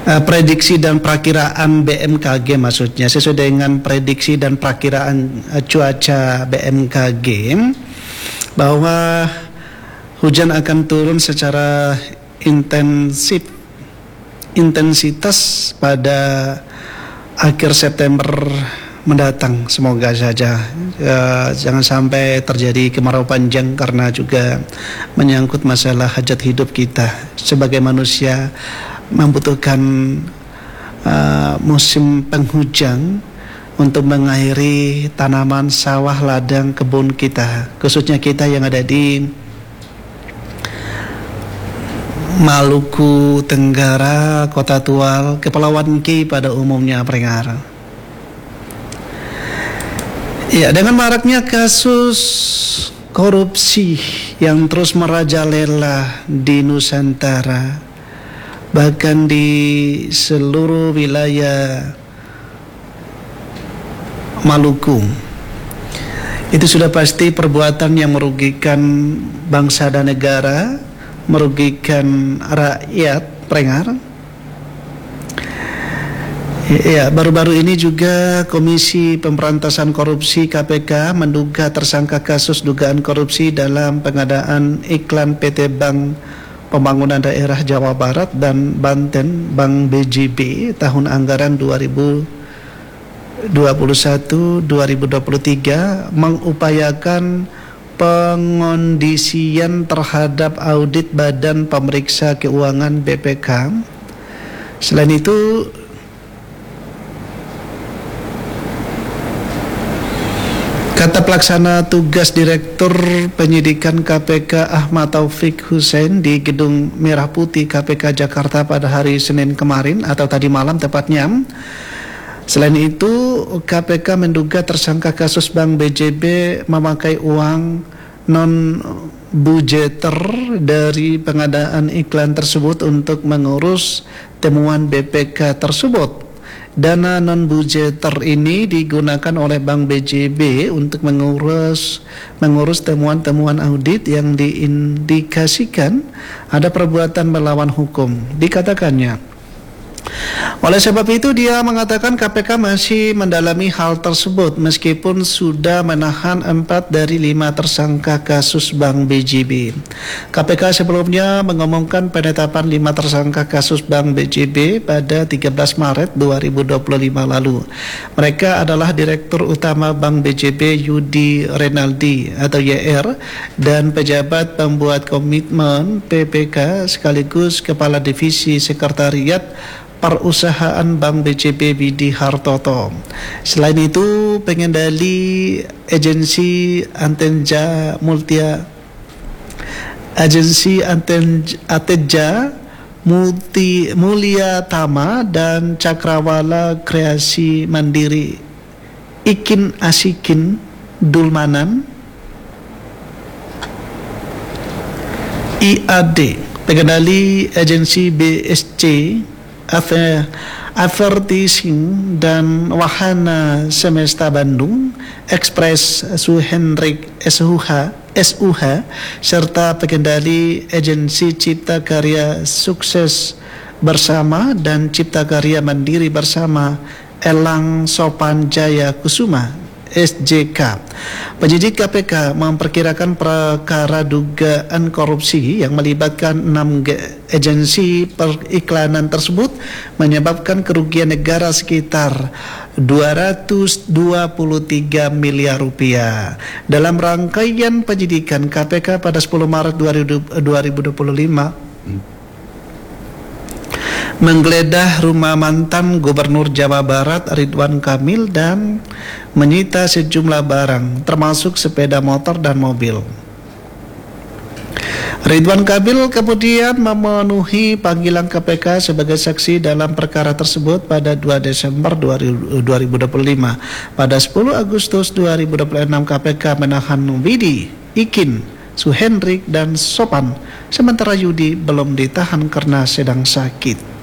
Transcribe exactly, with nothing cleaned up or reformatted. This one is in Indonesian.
uh, prediksi dan perakiraan B M K G, maksudnya sesuai dengan prediksi dan perakiraan uh, cuaca B M K G bahwa hujan akan turun secara intensif intensitas pada akhir September mendatang. Semoga saja uh, jangan sampai terjadi kemarau panjang, karena juga menyangkut masalah hajat hidup kita sebagai manusia, membutuhkan uh, musim penghujan untuk mengairi tanaman, sawah, ladang, kebun kita, khususnya kita yang ada di Maluku Tenggara, Kota Tual, Kepulauan Ki pada umumnya, pendengar. Ya, dengan maraknya kasus korupsi yang terus merajalela di Nusantara, bahkan di seluruh wilayah Maluku, itu sudah pasti perbuatan yang merugikan bangsa dan negara, merugikan rakyat, pendengar. Ya, baru-baru ini juga Komisi Pemberantasan Korupsi K P K menduga tersangka kasus dugaan korupsi dalam pengadaan iklan P T Bank Pembangunan Daerah Jawa Barat dan Banten, Bank B J B, tahun anggaran dua ribu dua puluh satu dua ribu dua puluh tiga mengupayakan pengondisian terhadap audit Badan Pemeriksa Keuangan B P K. Selain itu, kata pelaksana tugas Direktur Penyidikan K P K Ahmad Taufik Hussein di Gedung Merah Putih K P K Jakarta pada hari Senin kemarin, atau tadi malam tepatnya. Selain itu, K P K menduga tersangka kasus Bank B J B memakai uang non-budgeter dari pengadaan iklan tersebut untuk mengurus temuan B P K tersebut. Dana non-budgeter ini digunakan oleh Bank B J B untuk mengurus mengurus temuan-temuan audit yang diindikasikan ada perbuatan melawan hukum, dikatakannya. Oleh sebab itu, dia mengatakan K P K masih mendalami hal tersebut meskipun sudah menahan empat dari lima tersangka kasus Bank B J B. K P K sebelumnya mengumumkan penetapan lima tersangka kasus Bank B J B pada tiga belas Maret dua ribu dua puluh lima lalu. Mereka adalah Direktur Utama Bank B J B Yudi Renaldi atau Y R dan pejabat pembuat komitmen P P K sekaligus Kepala Divisi Sekretariat Perusahaan Bank B J B Bidi Hartoto. Selain itu, pengendali agensi Antenja Multia Agensi Antenja, Ateja Multi Mulia Tama dan Cakrawala Kreasi Mandiri Ikin Asikin Dulmanan I A D, pengendali agensi B S C Advertising dan Wahana Semesta Bandung, Express Suhenrik S U H S U H serta pengendali agensi Cipta Karya Sukses Bersama dan Cipta Karya Mandiri Bersama Elang Sopan Jaya Kusuma S J K. Penyidik K P K memperkirakan perkara dugaan korupsi yang melibatkan enam agensi periklanan tersebut menyebabkan kerugian negara sekitar dua ratus dua puluh tiga miliar rupiah. Dalam rangkaian penyidikan, K P K pada sepuluh Maret dua ribu dua puluh lima menggeledah rumah mantan Gubernur Jawa Barat Ridwan Kamil dan menyita sejumlah barang termasuk sepeda motor dan mobil. Ridwan Kamil kemudian memenuhi panggilan K P K sebagai saksi dalam perkara tersebut pada dua Desember dua ribu dua puluh lima. Pada sepuluh Agustus dua ribu dua puluh enam, K P K menahan Widi, Ikin, Suhenrik dan Sopan, sementara Yudi belum ditahan karena sedang sakit.